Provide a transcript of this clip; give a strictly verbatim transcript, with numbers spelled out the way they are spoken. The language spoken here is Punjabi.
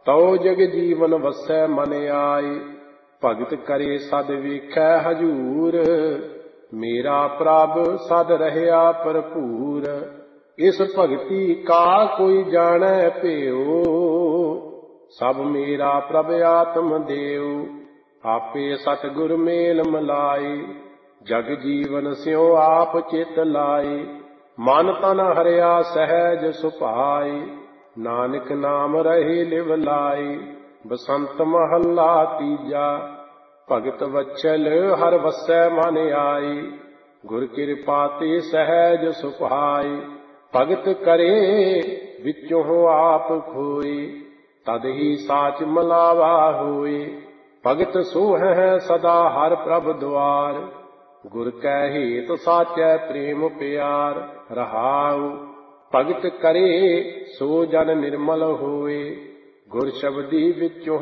ਤਉ ਜਗ ਜੀਵਨ ਵਸੈ ਮਨ ਆਏ। ਭਗਤ ਕਰੇ ਸਦ ਵੇਖੈ ਹਜੂਰ, ਮੇਰਾ ਪ੍ਰਭ ਸਦ ਰਹਿਆ ਭਰਪੂਰ। ਇਸ ਭਗਤੀ ਕਾ ਕੋਈ ਜਾਣੈ ਭਿਓ, ਸਭ ਮੇਰਾ ਪ੍ਰਭ ਆਤਮ ਦੇਉ। ਆਪੇ ਸਤਿਗੁਰ ਮੇਲ ਮਿਲਾਏ, ਜਗ ਜੀਵਨ ਸਿਉ ਆਪ ਚਿਤ ਲਾਏ। ਮਨ ਤਨ ਹਰਿਆ ਸਹਿਜ ਸੁਭਾਏ, ਨਾਨਕ ਨਾਮ ਰਹੇ ਲਿਵ ਲਾਏ। ਬਸੰਤ ਮਹੱਲਾ ਤੀਜਾ। ਭਗਤ ਵਛਲ ਹਰ ਵਸੈ ਮਨ ਆਏ, ਗੁਰ ਕਿਰਪਾ ਤੇ ਸਹਿਜ ਸੁਭਾਏ। ਭਗਤ ਕਰੇ ਵਿੱਚੋਂ ਆਪ ਖੋਏ, ਤਦ ਹੀ ਸਾਚ ਮਲਾਵਾ ਹੋਏ। ਭਗਤ ਸੋ ਹੈ ਸਦਾ ਹਰ ਪ੍ਰਭ ਦੁਆਰ, ਗੁਰ ਕੈ ਹੇਤ ਸਾਚੈ ਪ੍ਰੇਮ ਪਿਆਰ। ਰਹਾਉ ਭਗਤ ਕਰੇ ਸੋ ਜਨ ਨਿਰਮਲ ਹੋਏ, ਗੁਰ ਸ਼ਬਦੀ ਵਿੱਚੋਂ